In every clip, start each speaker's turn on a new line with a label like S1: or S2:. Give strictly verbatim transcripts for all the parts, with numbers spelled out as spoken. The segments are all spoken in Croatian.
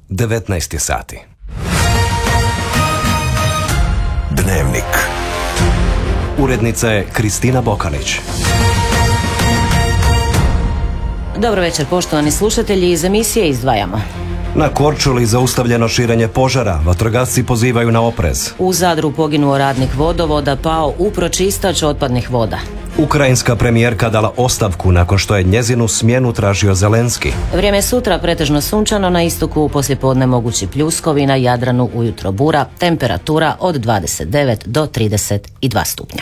S1: devetnaest sati.
S2: Dnevnik.
S1: Urednica je Kristina Bokanić.
S3: Dobro večer, poštovani slušatelji, iz emisije izdvajamo.
S1: Na Korčuli zaustavljeno širenje požara, vatrogasci pozivaju na oprez.
S3: U Zadru poginuo radnik vodovoda, pao u pročistač otpadnih voda.
S1: Ukrajinska premijerka dala ostavku nakon što je njezinu smjenu tražio Zelenski.
S3: Vrijeme sutra pretežno sunčano, na istoku poslijepodne mogući pljuskovi, na Jadranu ujutro bura, temperatura od dvadeset devet do trideset dva stupnja.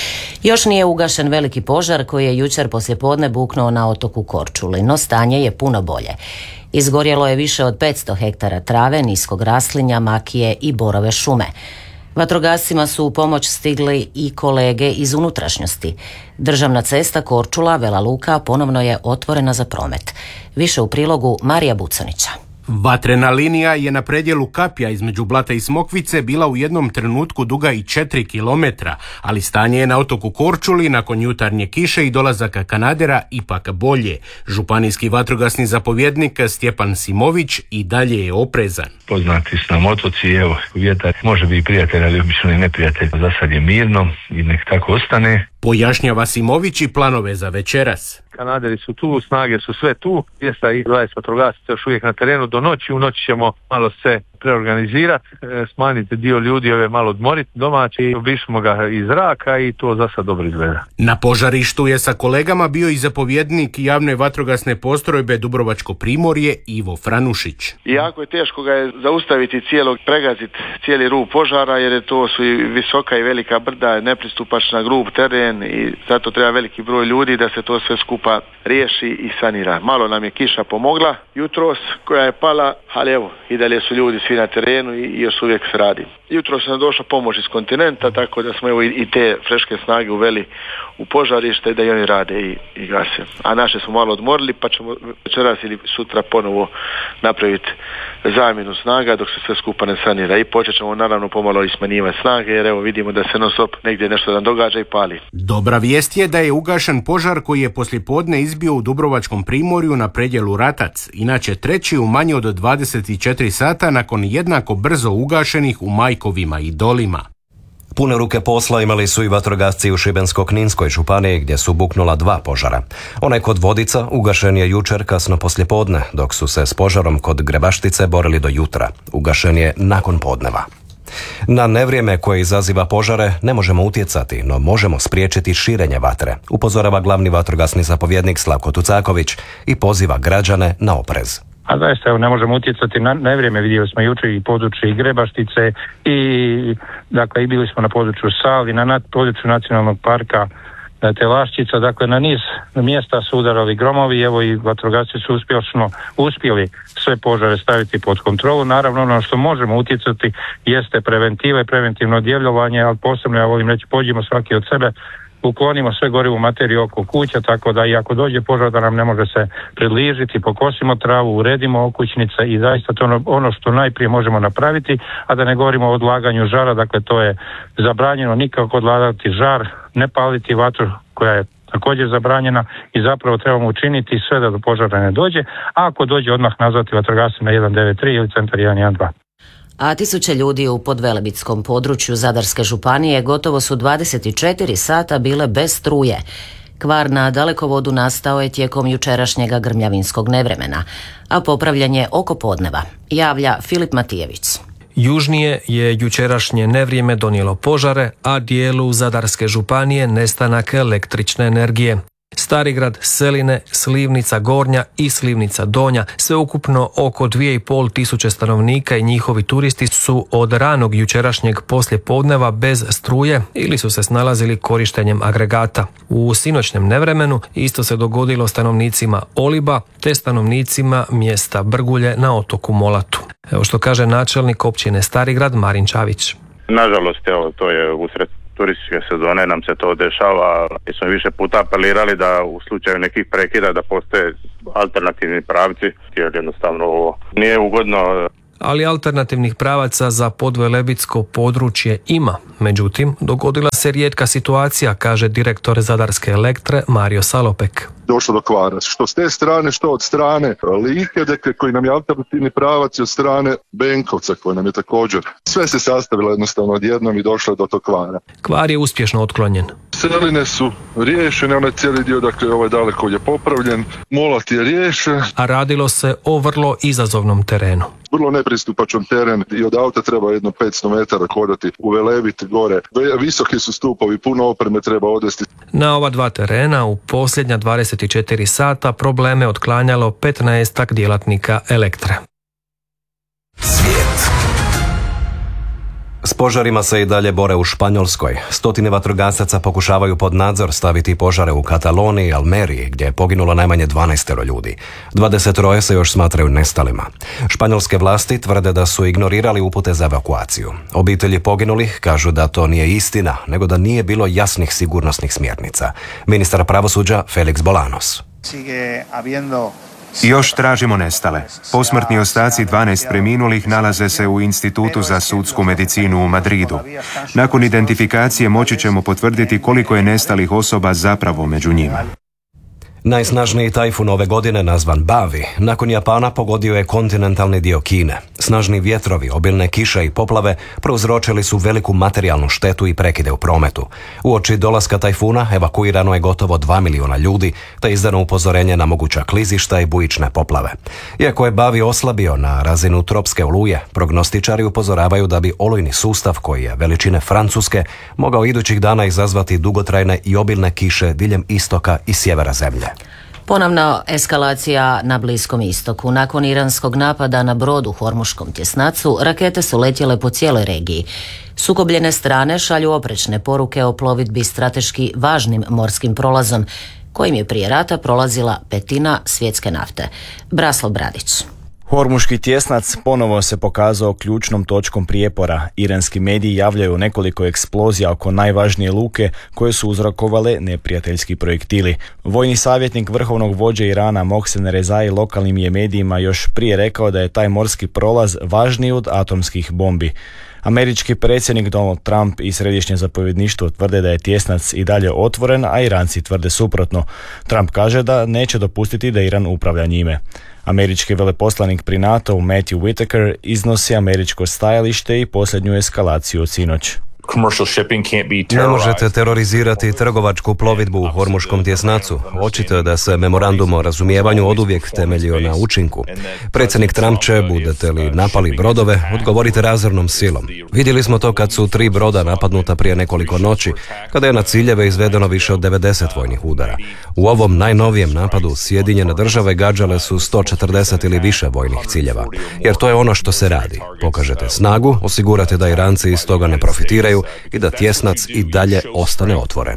S3: Još nije ugašen veliki požar koji je jučer poslijepodne buknuo na otoku Korčuli, no stanje je puno bolje. Izgorjelo je više od petsto hektara trave, niskog raslinja, makije i borove šume. Vatrogascima su u pomoć stigli i kolege iz unutrašnjosti. Državna cesta Korčula-Vela Luka ponovno je otvorena za promet. Više u prilogu Marija Bucanića.
S4: Vatrena linija je na predjelu Kapja između Blata i Smokvice bila u jednom trenutku duga i četiri kilometra, ali stanje je na otoku Korčuli nakon jutarnje kiše i dolazaka kanadera ipak bolje. Županijski vatrogasni zapovjednik Stjepan Simović i dalje je oprezan.
S5: Poznati su nam otoci, evo, vjetar može biti prijatelj, ali obično i neprijatelj. Za sad je mirno i nek tako ostane.
S4: Pojašnjava Simović i planove za večeras.
S5: Kanaderi su tu, snage su sve tu, dvjesto dvadeset vatrogasaca još uvijek na terenu do noći. U noći ćemo malo se preorganizirati, smanjiti dio ljudi, ove malo odmoriti domaći i obišemo ga iz zraka i to za sad dobro izgleda.
S4: Na požarištu je sa kolegama bio i zapovjednik javne vatrogasne postrojbe Dubrovačko primorje Ivo Franušić.
S6: Jako je teško ga je zaustaviti cijelog, pregaziti cijeli rub požara jer je to su i visoka i velika brda, nepristupačna grub teren i zato treba veliki broj ljudi da se to sve skupa riješi i sanira. Malo nam je kiša pomogla jutros koja je pala, ali evo i dalje su ljudi svi na terenu i još uvijek se radi. Jutros nam došla pomoć iz kontinenta, tako da smo evo i te freške snage uveli u požarište da i oni rade i, i gase. A naše smo malo odmorili pa ćemo večeras ili sutra ponovo napraviti zamjenu snaga dok se sve skupa ne sanira i počet ćemo naravno pomalo i smanjivati snage jer evo vidimo da se non stop negdje nešto nam događa i pali.
S4: Dobra vijest je da je ugašen požar koji je poslijepodne izbio u Dubrovačkom primorju na predjelu Ratac, inače treći u manje od dvadeset četiri sata nakon jednako brzo ugašenih u Majkovima i Dolima.
S1: Pune ruke posla imali su i vatrogasci u Šibensko-kninskoj županiji gdje su buknula dva požara. Onaj kod Vodica ugašen je jučer kasno poslijepodne, dok su se s požarom kod Grebaštice borili do jutra. Ugašen je nakon podneva. Na nevrijeme koje izaziva požare ne možemo utjecati, no možemo spriječiti širenje vatre, upozorava glavni vatrogasni zapovjednik Slavko Tucaković i poziva građane na oprez.
S7: A zaista evo, ne možemo utjecati na nevrijeme, vidjeli smo jučer i područje i Grebaštice i dakle i bili smo na području Sali, na nad, području nacionalnog parka Telaščica, dakle na niz mjesta su udarali gromovi, evo i vatrogasci su uspješno uspjeli sve požare staviti pod kontrolu. Naravno ono što možemo utjecati jeste preventive, preventivno djelovanje, ali posebno ja volim reći pođimo svaki od sebe, uklonimo sve gorivu materiju oko kuća, tako da i ako dođe požar da nam ne može se približiti, pokosimo travu, uredimo okućnice i zaista to ono, ono što najprije možemo napraviti, a da ne govorimo o odlaganju žara, dakle to je zabranjeno nikako odlagati žar, ne paliti vatru koja je također zabranjena i zapravo trebamo učiniti sve da do požara ne dođe, a ako dođe odmah nazvati vatrogasce na jedan devet tri ili centar jedan jedan dva.
S3: A tisuće ljudi u podvelebitskom području Zadarske županije gotovo su dvadeset četiri sata bile bez struje. Kvar na dalekovodu nastao je tijekom jučerašnjega grmljavinskog nevremena, a popravljan je oko podneva, javlja Filip Matijević.
S8: Južnije je jučerašnje nevrijeme donijelo požare, a dijelu Zadarske županije nestanak električne energije. Starigrad, Seline, Slivnica Gornja i Slivnica Donja, sveukupno oko dvije i pol tisuće stanovnika i njihovi turisti su od ranog jučerašnjeg poslijepodneva bez struje ili su se snalazili korištenjem agregata. U sinoćnem nevremenu isto se dogodilo stanovnicima Oliba te stanovnicima mjesta Brgulje na otoku Molatu. Evo što kaže načelnik općine Starigrad Marin Čavić.
S9: Nažalost, evo, to je usred turističke sezone nam se to dešava i smo više puta apelirali da u slučaju nekih prekida da postoje alternativni pravci jer jednostavno ovo nije ugodno
S8: ali alternativnih pravaca za podvelebitsko područje ima. Međutim, dogodila se rijetka situacija, kaže direktor Zadarske Elektre Mario Salopek.
S10: Došlo do kvara. Što s te strane, što od strane Like, dakle, koji nam je alternativni pravac, i od strane Benkovca, koji nam je također. Sve se sastavilo jednostavno odjednom i došlo do tog kvara.
S8: Kvar je uspješno otklonjen.
S10: Seline su riješene, onaj cijeli dio, dakle ovaj daleko je popravljen, molat je riješen.
S8: A radilo se o vrlo izazovnom terenu.
S10: Vrlo nepristupačan teren i od auta treba jedno petsto metara hodati u Velebit gore. Visoki su stupovi, puno opreme treba odvesti.
S8: Na ova dva terena u posljednja dvadeset četiri sata probleme otklanjalo petnaestak djelatnika Elektre.
S2: Svijet.
S1: S požarima se i dalje bore u Španjolskoj. Stotine vatrogasaca pokušavaju pod nadzor staviti požare u Kataloniji i Almeriji, gdje je poginulo najmanje dvanaest ljudi. dvadeset troje se još smatraju nestalima. Španjolske vlasti tvrde da su ignorirali upute za evakuaciju. Obitelji poginulih kažu da to nije istina, nego da nije bilo jasnih sigurnosnih smjernica. Ministar pravosuđa Felix Bolanos.
S11: Još tražimo nestale. Posmrtni ostaci dvanaest preminulih nalaze se u Institutu za sudsku medicinu u Madridu. Nakon identifikacije moći ćemo potvrditi koliko je nestalih osoba zapravo među njima.
S1: Najsnažniji tajfun ove godine, nazvan Bavi, nakon Japana pogodio je kontinentalni dio Kine. Snažni vjetrovi, obilne kiše i poplave prouzročili su veliku materijalnu štetu i prekide u prometu. Uoči dolaska tajfuna evakuirano je gotovo dva milijuna ljudi, te izdano upozorenje na moguća klizišta i bujične poplave. Iako je Bavi oslabio na razinu tropske oluje, prognostičari upozoravaju da bi olujni sustav, koji je veličine Francuske, mogao idućih dana izazvati dugotrajne i obilne kiše diljem istoka i sjevera zemlje.
S3: Ponovna eskalacija na Bliskom istoku. Nakon iranskog napada na brod u Hormuškom tjesnacu, rakete su letjele po cijeloj regiji. Sukobljene strane šalju oprečne poruke o plovidbi strateški važnim morskim prolazom, kojim je prije rata prolazila petina svjetske nafte. Braslav Bradić.
S12: Hormuški tjesnac ponovo se pokazao ključnom točkom prijepora. Iranski mediji javljaju nekoliko eksplozija oko najvažnije luke koje su uzrokovale neprijateljski projektili. Vojni savjetnik vrhovnog vođe Irana Mohsen Rezai lokalnim je medijima još prije rekao da je taj morski prolaz važniji od atomskih bombi. Američki predsjednik Donald Trump i središnje zapovjedništvo tvrde da je tjesnac i dalje otvoren, a Iranci tvrde suprotno. Trump kaže da neće dopustiti da Iran upravlja njime. Američki veleposlanik pri NATO-u Matthew Whitaker iznosi američko stajalište i posljednju eskalaciju od sinoć.
S1: Ne možete terorizirati trgovačku plovidbu u Hormuškom tjesnacu. Očito je da se memorandum o razumijevanju oduvijek temeljio na učinku. Predsjednik Trump će, budete li napali brodove, odgovorite razornom silom. Vidjeli smo to kad su tri broda napadnuta prije nekoliko noći, kada je na ciljeve izvedeno više od devedeset vojnih udara. U ovom najnovijem napadu Sjedinjene države gađale su sto četrdeset ili više vojnih ciljeva. Jer to je ono što se radi. Pokažete snagu, osigurate da Iranci iz toga ne profitiraju i da tjesnac i dalje ostane otvoren.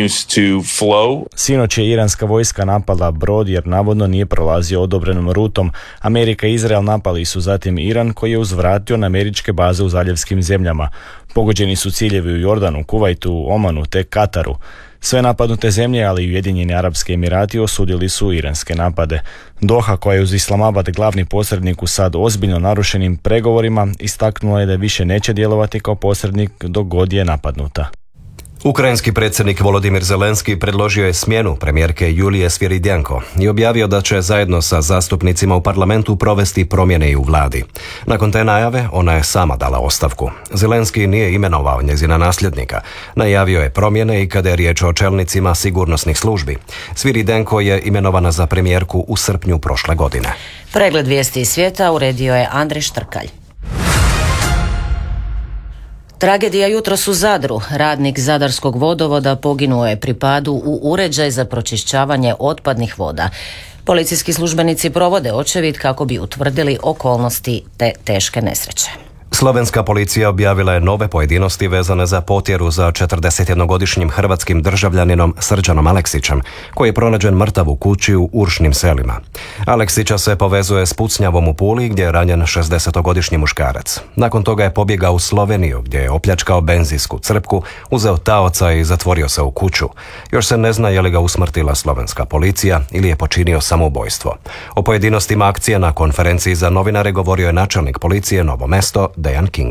S12: Sinoć je iranska vojska napala brod jer navodno nije prolazio odobrenom rutom. Amerika i Izrael napali su zatim Iran, koji je uzvratio na američke baze u zaljevskim zemljama. Pogođeni su ciljevi u Jordanu, Kuvajtu, Omanu te Kataru. Sve napadnute zemlje, ali i Ujedinjeni Arapski Emirati osudili su iranske napade. Doha, koja je uz Islamabad glavni posrednik u sad ozbiljno narušenim pregovorima, istaknula je da više neće djelovati kao posrednik dok god je napadnuta.
S1: Ukrajinski predsjednik Volodimir Zelenski predložio je smjenu premijerke Julije Sviridenko i objavio da će zajedno sa zastupnicima u parlamentu provesti promjene i u vladi. Nakon te najave ona je sama dala ostavku. Zelenski nije imenovao njezina nasljednika. Najavio je promjene i kada je riječ o čelnicima sigurnosnih službi. Sviridenko je imenovana za premijerku u srpnju prošle godine.
S3: Pregled vijesti iz svijeta uredio je Andrej Štrkalj. Tragedija jutros u Zadru. Radnik Zadarskog vodovoda poginuo je pri padu u uređaj za pročišćavanje otpadnih voda. Policijski službenici provode očevid kako bi utvrdili okolnosti te teške nesreće.
S1: Slovenska policija objavila je nove pojedinosti vezane za potjeru za četrdesetjednogodišnjim hrvatskim državljaninom Srđanom Aleksićem, koji je pronađen mrtav u kući u Uršnim selima. Aleksića se povezuje s pucnjavom u Puli, gdje je ranjen šezdesetogodišnji muškarac. Nakon toga je pobjegao u Sloveniju, gdje je opljačkao benzinsku crpku, uzeo taoca i zatvorio se u kuću. Još se ne zna je li ga usmrtila slovenska policija ili je počinio samoubojstvo. O pojedinostima akcije na konferenciji za novinare govorio je načelnik policije Novo Mesto Dejan King.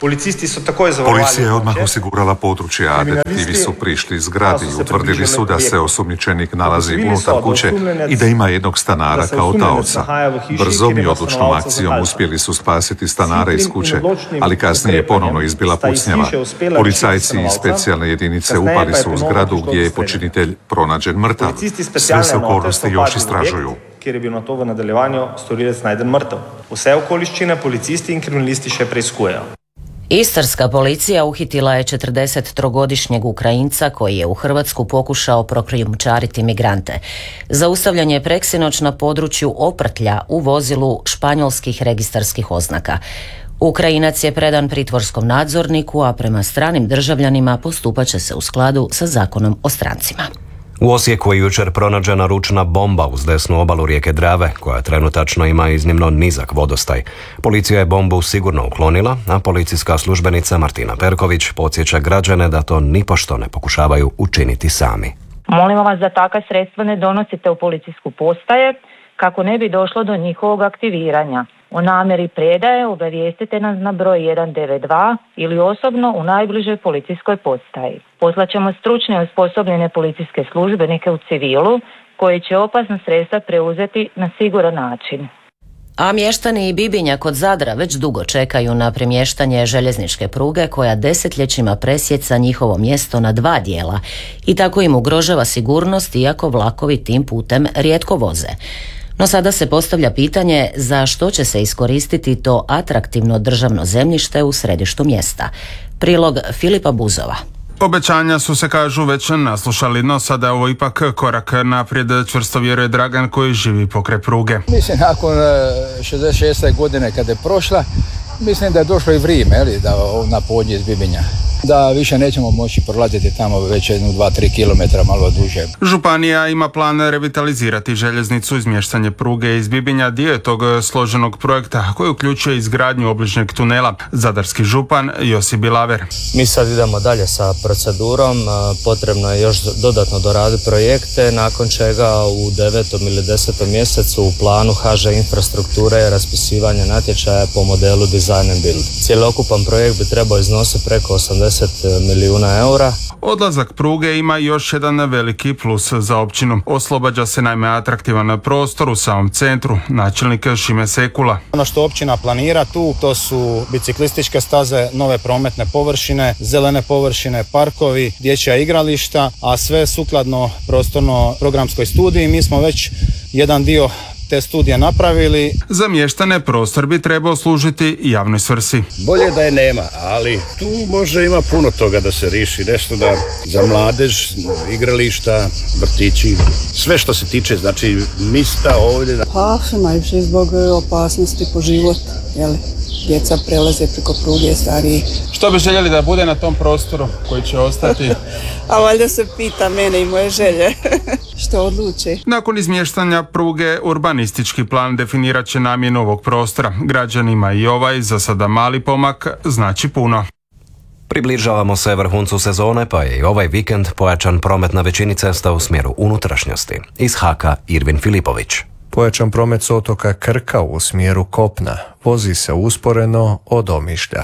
S13: Policija je odmah osigurala područje, a detektivi su prišli zgradi i utvrdili su da se osumnjičenik nalazi unutar kuće i da ima jednog stanara kao taoca. Brzom i odlučnom akcijom uspjeli su spasiti stanara iz kuće, ali kasnije je ponovno izbila pucnjava. Policajci iz specijalne jedinice upali su u zgradu gdje je počinitelj pronađen mrtav. Sve se okolnosti još istražuju.
S14: Kjer je bil na to v nadaljevanju storilec najden mrtev. Vse okoliščine policisti in kriminalisti še preiskujejo.
S3: Istarska policija uhitila je četrdesettrogodišnjeg Ukrajinca koji je u Hrvatsku pokušao prokrijumčariti migrante. Zaustavljan je preksinoć na području Oprtlja u vozilu španjolskih registarskih oznaka. Ukrajinac je predan pritvorskom nadzorniku, a prema stranim državljanima postupat će se u skladu sa zakonom o strancima.
S1: U Osijeku je jučer pronađena ručna bomba uz desnu obalu rijeke Drave, koja trenutačno ima iznimno nizak vodostaj. Policija je bombu sigurno uklonila, a policijska službenica Martina Perković podsjeća građane da to nipošto ne pokušavaju učiniti sami.
S15: Molimo vas da takva sredstva ne donosite u policijsku postaje kako ne bi došlo do njihovog aktiviranja. O namjeri predaje obavijestite nas na broj jedan devet dva ili osobno u najbližoj policijskoj postaji. Poslaćemo stručne i osposobljene policijske službenike u civilu koji će opasna sredstva preuzeti na siguran način.
S3: A mještani i Bibinja kod Zadra već dugo čekaju na premještanje željezničke pruge koja desetljećima presjeca njihovo mjesto na dva dijela i tako im ugrožava sigurnost iako vlakovi tim putem rijetko voze. No sada se postavlja pitanje za što će se iskoristiti to atraktivno državno zemljište u središtu mjesta. Prilog Filipa Buzova.
S16: Obećanja su se, kažu, već naslušali, no sada je ovo ipak korak naprijed, čvrsto vjeruje Dragan koji živi pokraj pruge.
S17: Mislim, nakon šezdeset šeste godine kada je prošla, mislim da je došlo i vrijeme, eli, da na podnje iz Bibinja. Da više nećemo moći prolaziti tamo već jednu, dva, tri kilometra malo duže.
S16: Županija ima plan revitalizirati željeznicu, izmještanje pruge iz Bibinja, dio je tog složenog projekta koji uključuje izgradnju obližnjeg tunela. Zadarski župan Josip Bilaver.
S18: Mi sad idemo dalje sa procedurom, potrebno je još dodatno doraditi projekte, nakon čega u devetom ili desetom mjesecu u planu H Ž Infrastrukture je raspisivanje natječaja po modelu Design and Build. Cjelokupan projekt bi trebao iznositi preko osamdeset milijuna eura.
S16: Odlazak pruge ima još jedan veliki plus za općinu. Oslobađa se naime atraktivan prostor u samom centru, načelnik Šime Sekula.
S19: Ono što općina planira tu, to su biciklističke staze, nove prometne površine, zelene površine, parkovi, dječja igrališta, a sve sukladno prostorno programskoj studiji. Mi smo već jedan dio te studije napravili.
S16: Za mještane prostor bi trebao služiti javnoj svrsi.
S20: Bolje da je nema, ali tu možda ima puno toga da se riši, nešto da za mladež, igrališta, vrtići, sve što se tiče, znači mista ovdje.
S21: Pa, najviše zbog opasnosti po život, jel? Djeca prelaze preko pruge, stariji.
S16: Što bi željeli da bude na tom prostoru koji će ostati?
S21: A valjda se pita mene i moje želje. Što odluči?
S16: Nakon izmještanja pruge, urbanistički plan definirat će namjenu ovog prostora. Građanima i ovaj, za sada mali pomak, znači puno.
S1: Približavamo se vrhuncu sezone, pa je i ovaj vikend pojačan promet na većini cesta u smjeru unutrašnjosti. Iz Haka Irvin Filipović.
S22: Pojačan promet s otoka Krka u smjeru kopna vozi se usporeno od Omišlja.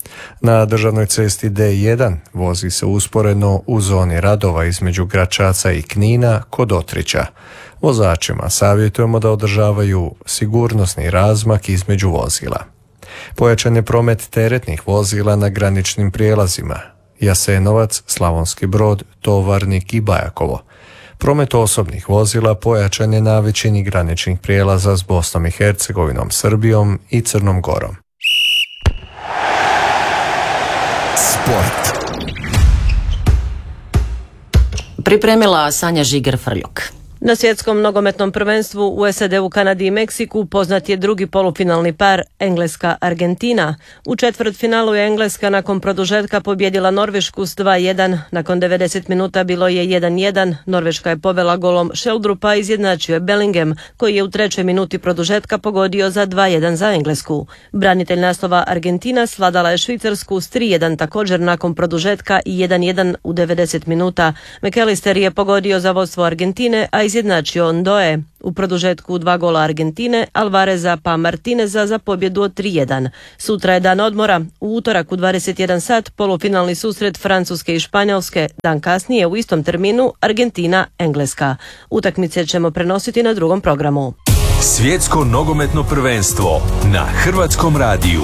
S22: Na državnoj cesti D jedan vozi se usporeno u zoni radova između Gračaca i Knina kod Otrića. Vozačima savjetujemo da održavaju sigurnosni razmak između vozila. Pojačan je promet teretnih vozila na graničnim prijelazima Jasenovac, Slavonski Brod, Tovarnik i Bajakovo. Promet osobnih vozila pojačan je na većini graničnih prijelaza s Bosnom i Hercegovinom, Srbijom i Crnom Gorom.
S3: Pripremila Sanja Žiger-Frljuk.
S5: Na svjetskom nogometnom prvenstvu u S A D-u, Kanadi i Meksiku poznat je drugi polufinalni par Engleska-Argentina. U četvrtfinalu je Engleska nakon produžetka pobjedila Norvešku s dva jedan. Nakon devedeset minuta bilo je jedan jedan. Norveška je povela golom Sheldrupa, izjednačio je Bellingham, koji je u trećoj minuti produžetka pogodio za dva jedan za Englesku. Branitelj naslova Argentina svladala je Švicarsku s tri jedan također nakon produžetka i jedan jedan u devedeset minuta. McAllister je pogodio za vodstvo Argentine, a izjednačio Ndoe. U produžetku dva gola Argentine, Alvareza pa Martineza za pobjedu od tri jedan. Sutra je dan odmora. U utorak u dvadeset jedan sat polufinalni susret Francuske i Španjolske. Dan kasnije u istom terminu Argentina-Engleska. Utakmice ćemo prenositi na drugom programu.
S2: Svjetsko nogometno prvenstvo na Hrvatskom radiju.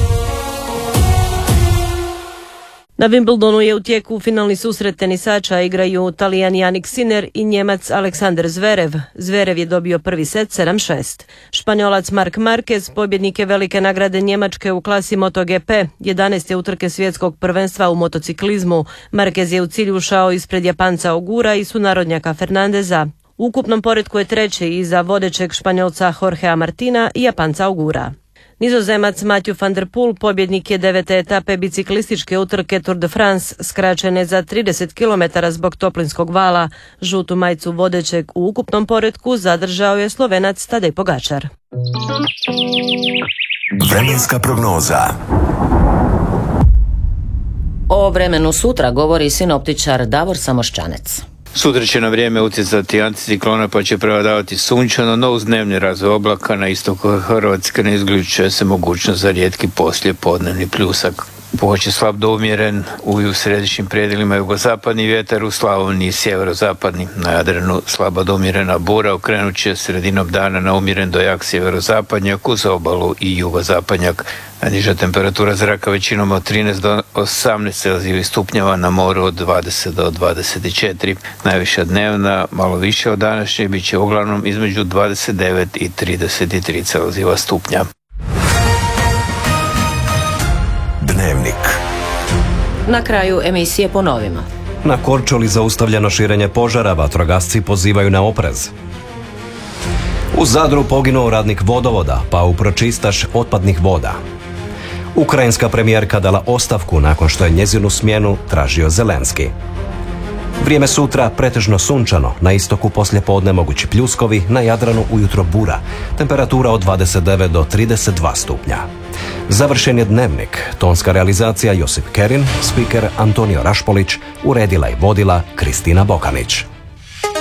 S5: Na Wimbledonu je u tijeku finalni susret tenisača, igraju Talijan Jannik Sinner i Njemac Aleksander Zverev. Zverev je dobio prvi set sedam šest. Španjolac Marc Marquez pobjednik je velike nagrade Njemačke u klasi MotoGP, jedanaeste utrke svjetskog prvenstva u motociklizmu. Marquez je u cilj ušao ispred Japanca Ogura i sunarodnjaka Fernandeza. U ukupnom poretku je treći iza vodećeg Španjolca Jorgea Martina i Japanca Ogura. Nizozemac Mathieu van der Poel pobjednik je devete etape biciklističke utrke Tour de France, skraćene za trideset kilometara zbog toplinskog vala. Žutu majicu vodećeg u ukupnom poretku zadržao je Slovenac Tadej Pogačar.
S2: Vremenska prognoza.
S3: O vremenu sutra govori sinoptičar Davor Samoščanec.
S6: Sutra će na vrijeme utjecati anticiklona pa će prevladavati sunčano, no uz dnevni razvoj oblaka na istoku Hrvatske ne isključuje se mogućnost za rijetki poslijepodnevni pljusak. Poće slab do umjeren u središnjim predjelima jugozapadni vjetar, u Slavoniji sjeverozapadni. Na Jadranu slaba do umjerena bura, okrenut će sredinom dana na umjeren do jak sjeverozapadnjak, uz obalu i jugozapadnjak. Najniža temperatura zraka većinom od trinaest do osamnaest celzijevih stupnjeva, na moru od dvadeset do dvadeset četiri. Najviša dnevna, malo više od današnje, bit će uglavnom između dvadeset devet i trideset tri celzijeva stupnja.
S2: Dnevnik.
S3: Na kraju emisije ponovimo.
S1: Na Korčuli zaustavljeno širenje požara, vatrogasci pozivaju na oprez. U Zadru poginuo radnik vodovoda, pa u pročistač otpadnih voda. Ukrajinska premijerka dala ostavku nakon što je njezinu smjenu tražio Zelenski. Vrijeme sutra pretežno sunčano, na istoku poslijepodne mogući pljuskovi, na Jadranu ujutro bura, temperatura od dvadeset devet do trideset dva stupnja. Završen je dnevnik, tonska realizacija Josip Kerin, spiker Antonio Rašpolić, uredila i vodila Kristina Bokanić.